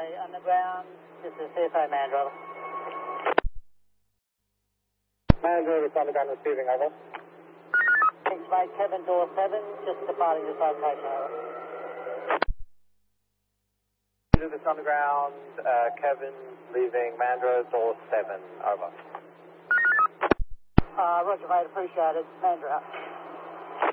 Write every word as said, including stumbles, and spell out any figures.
Underground, this is C F O Mandra. Mandra, this underground receiving, over. Thanks, mate. Kevin, door seven, just departing this location, over. This underground, uh, Kevin, leaving Mandra, door seven, over. Uh, roger, mate, appreciate it. Mandra out.